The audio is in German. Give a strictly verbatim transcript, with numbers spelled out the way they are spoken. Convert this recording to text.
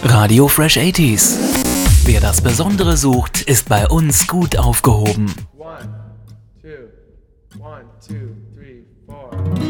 Radio Fresh achtziger. Wer das Besondere sucht, ist bei uns gut aufgehoben. One, two, one, two, three, four.